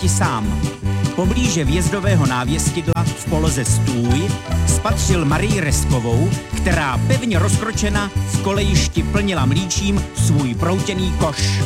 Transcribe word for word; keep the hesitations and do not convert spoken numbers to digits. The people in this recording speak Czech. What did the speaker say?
kolejišti sám. Poblíže vjezdového návěstidla v poloze Stůj spatřil Marii Reskovou, která pevně rozkročena v kolejišti plnila mlíčím svůj proutěný koš.